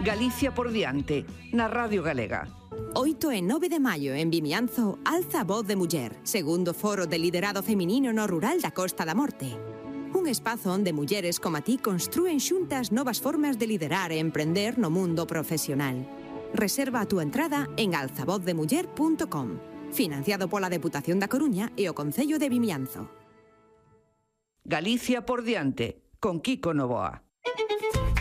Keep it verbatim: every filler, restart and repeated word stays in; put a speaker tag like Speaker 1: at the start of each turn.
Speaker 1: Galicia por diante, na Radio Galega.
Speaker 2: oito e nove de maio en Vimianzo, Alza a Voz de Muller, segundo foro de liderado feminino no rural da Costa da Morte. Un espazo onde mulleres como a ti construen xuntas novas formas de liderar e emprender no mundo profesional. Reserva a túa entrada en alzavoz de muller punto com. Financiado pola Deputación da Coruña e o Concello de Vimianzo.
Speaker 1: Galicia por diante, con Kiko Novoa.